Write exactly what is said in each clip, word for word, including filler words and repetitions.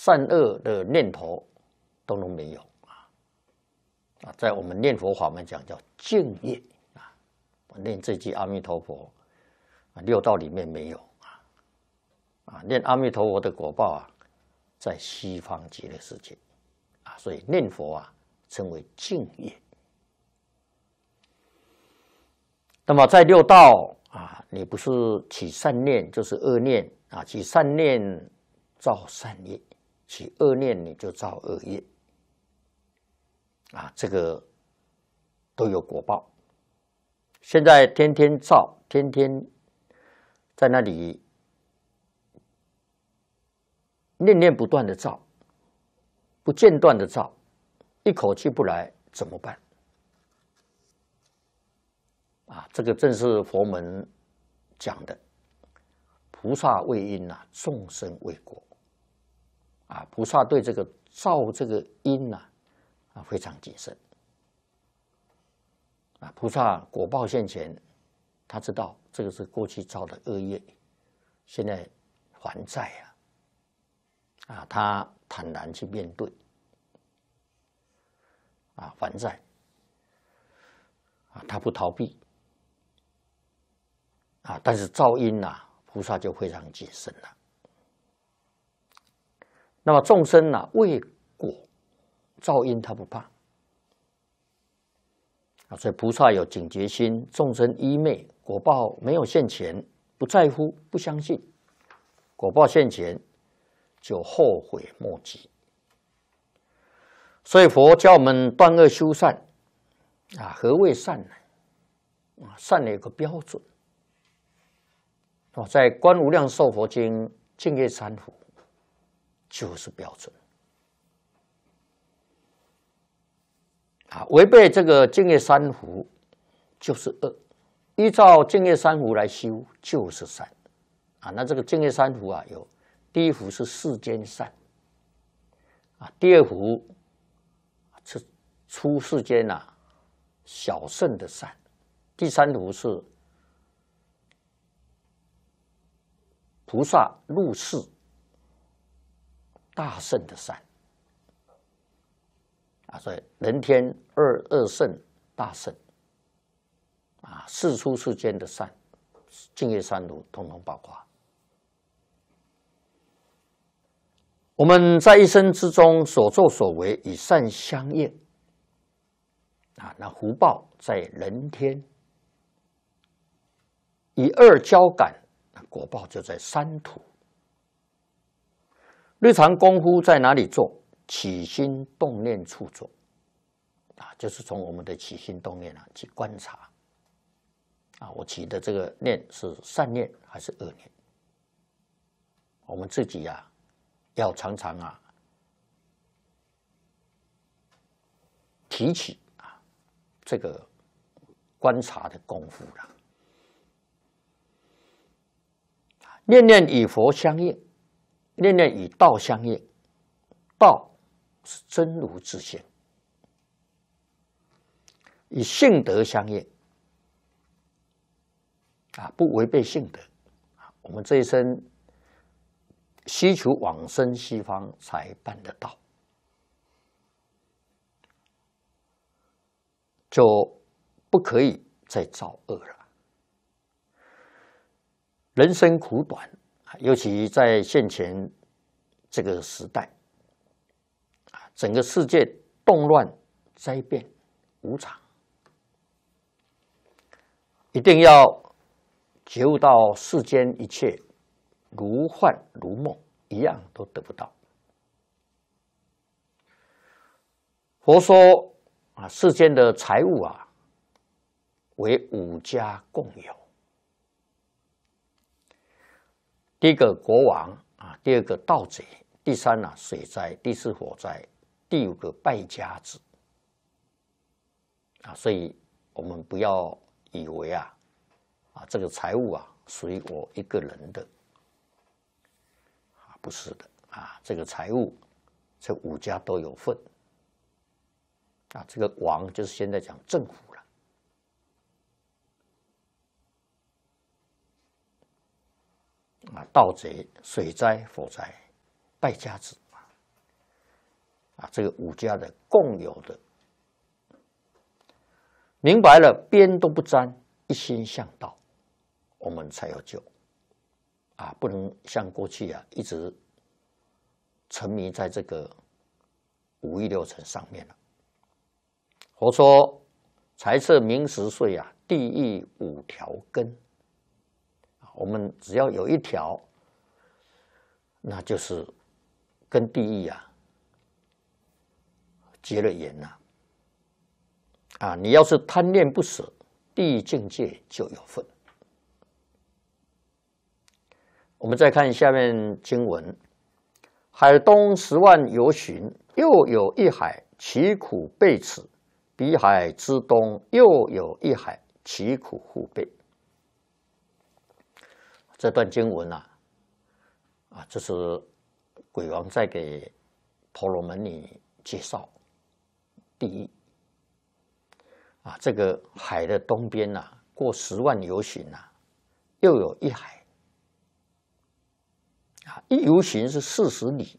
善恶的念头都能没有啊！啊，在我们念佛法门讲叫净业啊，我念这句阿弥陀佛啊，六道里面没有啊啊，念阿弥陀佛的果报啊，在西方极乐世界啊，所以念佛啊称为净业。那么在六道啊，你不是起善念就是恶念啊，起善念造善业，起恶念你就造恶业啊，这个都有果报。现在天天造，天天在那里念念不断的造，不间断的造，一口气不来怎么办？啊，这个正是佛门讲的，菩萨为因呐、啊，众生为果。啊，菩萨对这个造这个因呐、啊，啊非常谨慎。啊，菩萨果报现前，他知道这个是过去造的恶业，现在还债啊，啊，他坦然去面对，啊，还债，啊，他不逃避。啊，但是造因呐、啊，菩萨就非常谨慎了。那么众生呐、啊，为果造因，他不怕啊，所以菩萨有警觉心，众生依昧，果报没有现前，不在乎，不相信，果报现前就后悔莫及。所以佛教我们断恶修善啊，何谓善呢？啊，善有个标准。哦，在《观无量寿佛经》净业三福就是标准啊，违背这个净业三福就是恶，依照净业三福来修就是善啊。那这个净业三福啊，有第一福是世间善啊，第二福是出世间啊小圣的善，第三福是菩萨入世大圣的善啊，所以人天二二圣大圣啊，世出世间的善，净业三福统统包括。我们在一生之中所作所为与善相应啊，那福报在人天；以恶交感，果报就在三途。日常功夫在哪里做？起心动念处做啊，就是从我们的起心动念啊去观察啊，我起的这个念是善念还是恶念？我们自己啊要常常啊提起啊这个观察的功夫了。念念与佛相应，念念与道相应。道是真如自性，与性德相应啊，不违背性德。我们这一生希求往生西方才办得到，就不可以再造恶了。人生苦短，尤其在现前这个时代，整个世界动乱、灾变无常，一定要觉悟到世间一切如幻如梦，一样都得不到。佛说啊，世间的财物啊，为五家共有。第一个国王啊，第二个盗贼，第三啊水灾，第四火灾，第五个败家子啊，所以我们不要以为啊啊这个财物啊属于我一个人的啊，不是的啊，这个财物这五家都有份啊，这个王就是现在讲政府了。啊，盗贼、水灾、火灾、败家子， 啊，这个五家的共有的，明白了边都不沾，一心向道，我们才有救啊！不能像过去啊，一直沉迷在这个五欲六尘上面了。佛说财色名食睡啊，地狱五条根，我们只要有一条，那就是跟地狱啊结了缘呐、啊。啊，你要是贪恋不舍，地狱境界就有份。我们再看下面经文：海东十万由旬，又有一海，其苦备此；彼海之东，又有一海，其苦互备。这段经文啊，啊，这是鬼王在给婆罗门女介绍地狱啊，这个海的东边呐、啊，过十万由旬呐，又有一海。啊，一由旬是四十里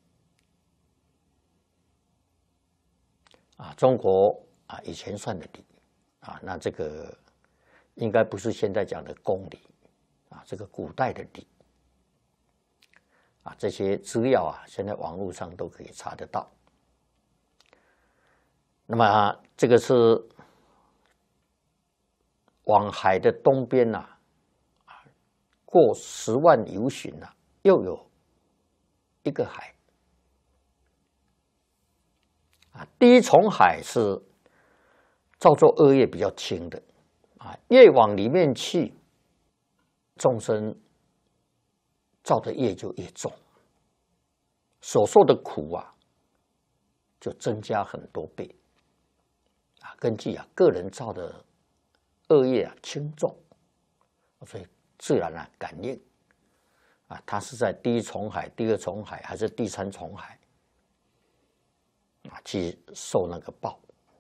啊，中国啊以前算的里啊，那这个应该不是现在讲的公里啊，这个古代的里啊，这些资料啊，现在网络上都可以查得到。那么、啊、这个是往海的东边呐、啊，过十万由旬呐、啊。又有一个海啊，第一重海是造作恶业比较轻的啊，越往里面去，众生造的业就越重，所受的苦啊就增加很多倍啊。根据啊个人造的恶业啊轻重，所以自然啊感应。啊，它是在第一重海、第二重海还是第三重海啊？去受那个报。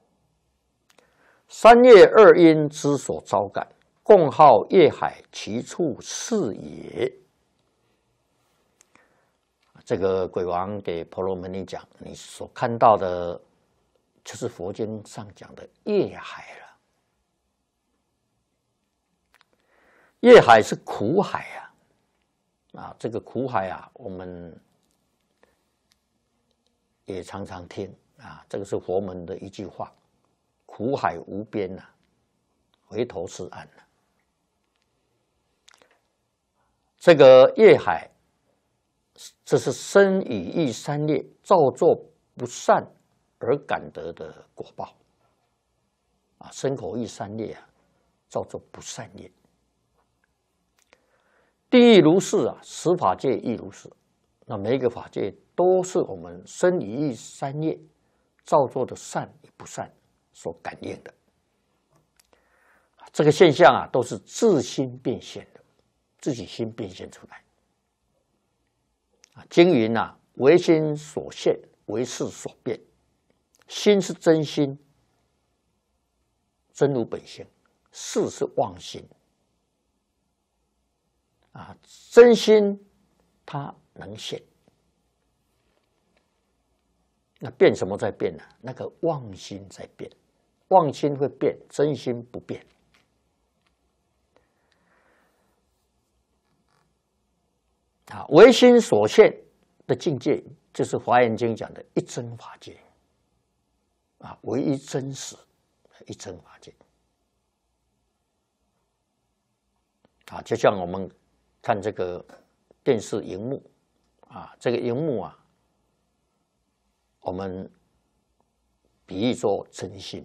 三业二因之所招感，共号业海，其处是也。这个鬼王给婆罗门女讲，你所看到的，就是佛经上讲的业海了。业海是苦海啊。啊，这个苦海啊，我们也常常听啊。这个是佛门的一句话：“苦海无边呐、啊，回头是岸呐、啊。”这个业海，这是身语意三业造作不善而感得的果报啊。身口意三业啊，造作不善业。地狱如是啊，十法界亦如是。那每一个法界都是我们身语意三业造作的善与不善所感应的。这个现象啊，都是自心变现的，自己心变现出来。啊，经云啊，唯心所现，唯识所变。心是真心，真如本性；识是妄心。啊，真心它能现，那变什么在变呢？那个妄心在变，妄心会变，真心不变。啊，唯心所现的境界，就是《华严经》讲的一真法界，啊，唯一真实一真法界。啊，就像我们看这个电视荧幕啊，这个荧幕啊，我们比喻作真心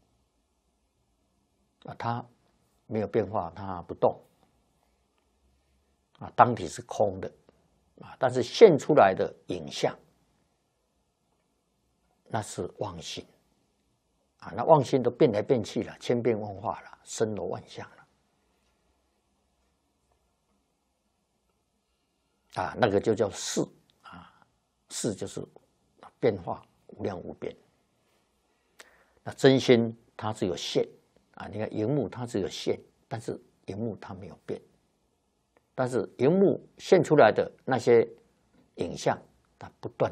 啊，它没有变化，它不动啊，当体是空的啊，但是现出来的影像，那是妄心啊，那妄心都变来变去了，千变万化了，森罗万象了。啊，那个就叫识啊，识就是变化无量无边。那真心它只有现啊，你看荧幕它只有现，但是荧幕它没有变，但是荧幕现出来的那些影像，它不断